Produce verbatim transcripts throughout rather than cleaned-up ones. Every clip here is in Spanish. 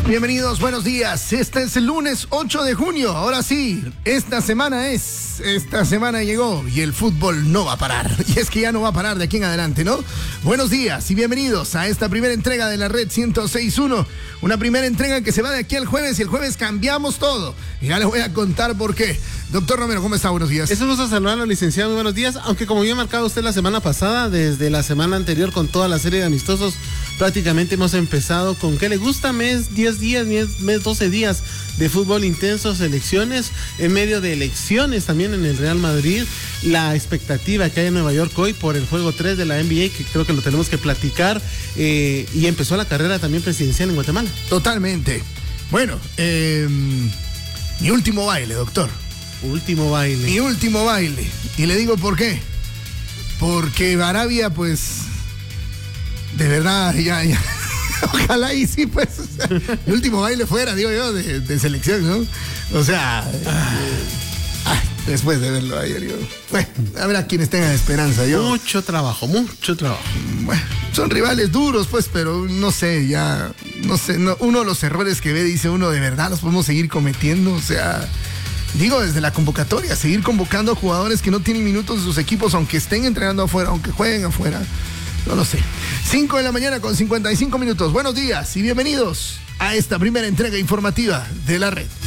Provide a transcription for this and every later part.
Bienvenidos, buenos días. Este es el lunes ocho de junio. Ahora sí, esta semana es, esta semana llegó y el fútbol no va a parar. Y es que ya no va a parar de aquí en adelante, ¿no? Buenos días y bienvenidos a esta primera entrega de la Red ciento seis punto uno. Una primera entrega que se va de aquí al jueves y el jueves cambiamos todo. Y ya les voy a contar por qué. Doctor Romero, ¿cómo está? Buenos días. Es un gusto saludarlo, licenciado. Muy buenos días. Aunque como bien marcado usted la semana pasada, desde la semana anterior con toda la serie de amistosos, prácticamente hemos empezado con ¿qué le gusta? Mes, diez días, mes, doce días de fútbol intenso, selecciones, en medio de elecciones también en el Real Madrid, la expectativa que hay en Nueva York hoy por el juego tres de la N B A, que creo que lo tenemos que platicar, eh, y empezó la carrera también presidencial en Guatemala. Totalmente. Bueno, eh, mi último baile, doctor. Último baile. Mi último baile. Y le digo por qué. Porque Arabia, pues, de verdad, ya, ya. Ojalá y sí, pues, o sea, el último baile fuera, digo yo, de, de selección, ¿no? O sea, eh, ay, después de verlo ayer, yo, bueno, habrá quienes tengan esperanza, yo. Mucho trabajo, mucho trabajo. Bueno, son rivales duros, pues, pero no sé, ya, no sé, no, uno de los errores que ve, dice uno, de verdad los podemos seguir cometiendo, o sea, digo, desde la convocatoria, seguir convocando a jugadores que no tienen minutos en sus equipos, aunque estén entrenando afuera, aunque jueguen afuera. No lo sé. cinco de la mañana con cincuenta y cinco minutos. Buenos días y bienvenidos a esta primera entrega informativa de la Red.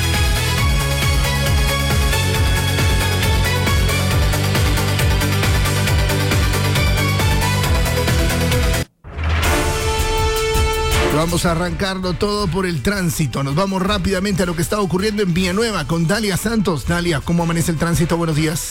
Vamos a arrancarlo todo por el tránsito. Nos vamos rápidamente a lo que está ocurriendo en Villanueva con Dalia Santos. Dalia, ¿cómo amanece el tránsito? Buenos días.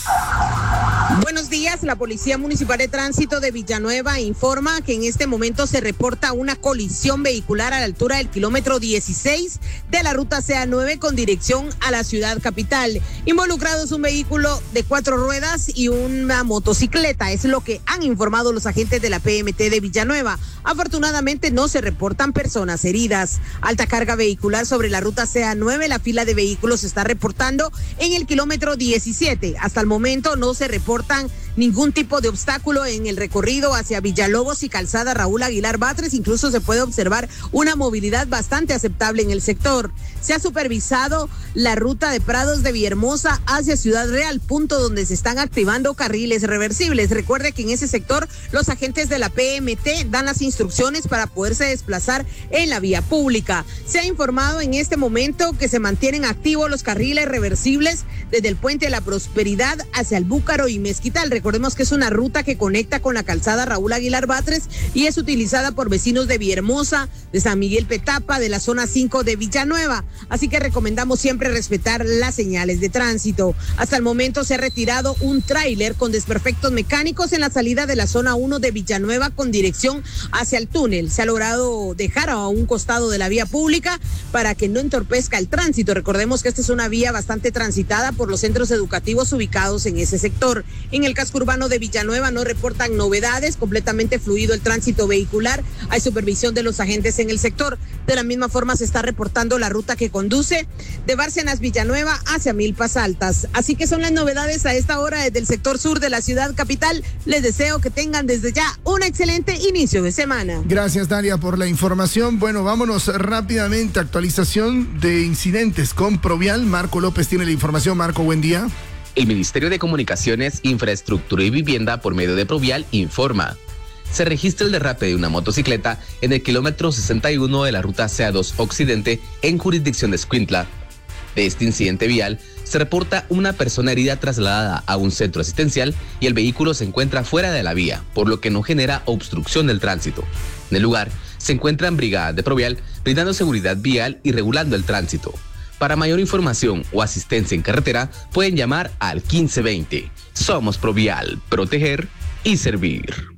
Buenos días, la Policía Municipal de Tránsito de Villanueva informa que en este momento se reporta una colisión vehicular a la altura del kilómetro dieciséis de la ruta C A nueve con dirección a la ciudad capital. Involucrados un vehículo de cuatro ruedas y una motocicleta, es lo que han informado los agentes de la P M T de Villanueva. Afortunadamente no se reportan personas heridas. Alta carga vehicular sobre la ruta C A nueve, la fila de vehículos se está reportando en el kilómetro diecisiete. Hasta el momento no se reportan ningún tipo de obstáculo en el recorrido hacia Villalobos y Calzada Raúl Aguilar Batres. Incluso se puede observar una movilidad bastante aceptable en el sector. Se ha supervisado la ruta de Prados de Villahermosa hacia Ciudad Real, punto donde se están activando carriles reversibles. Recuerde que en ese sector los agentes de la P M T dan las instrucciones para poderse desplazar en la vía pública. Se ha informado en este momento que se mantienen activos los carriles reversibles desde el Puente de la Prosperidad hacia el Búcaro y Mezquital. Recordemos que es una ruta que conecta con la calzada Raúl Aguilar Batres y es utilizada por vecinos de Villahermosa, de San Miguel Petapa, de la zona cinco de Villanueva. Así que recomendamos siempre respetar las señales de tránsito. Hasta el momento se ha retirado un tráiler con desperfectos mecánicos en la salida de la zona uno de Villanueva con dirección hacia el túnel. Se ha logrado dejar a un costado de la vía pública para que no entorpezca el tránsito. Recordemos que esta es una vía bastante transitada por los centros educativos ubicados en ese sector. En el casco urbano de Villanueva no reportan novedades, completamente fluido el tránsito vehicular, hay supervisión de los agentes en el sector. De la misma forma se está reportando la ruta que conduce de Bárcenas Villanueva hacia Milpas Altas. Así que son las novedades a esta hora desde el sector sur de la ciudad capital. Les deseo que tengan desde ya un excelente inicio de semana. Gracias, Dalia, por la información. Bueno, vámonos rápidamente. Actualización de incidentes con Provial. Marco López tiene la información. Marco, buen día. El Ministerio de Comunicaciones, Infraestructura y Vivienda, por medio de Provial, informa. Se registra el derrape de una motocicleta en el kilómetro sesenta y uno de la ruta C A dos Occidente en jurisdicción de Escuintla. De este incidente vial, se reporta una persona herida trasladada a un centro asistencial y el vehículo se encuentra fuera de la vía, por lo que no genera obstrucción del tránsito. En el lugar, se encuentran brigadas de Provial brindando seguridad vial y regulando el tránsito. Para mayor información o asistencia en carretera, pueden llamar al quince veinte. Somos Provial, proteger y servir.